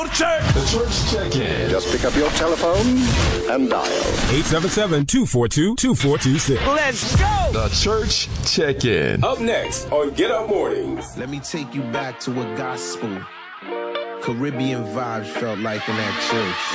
The Church Check-In. Just pick up your telephone and dial 877-242-2426. Let's go! The Church Check-In. Up next on Get Up Mornings. Let me take you back to what gospel, Caribbean vibes felt like in that church.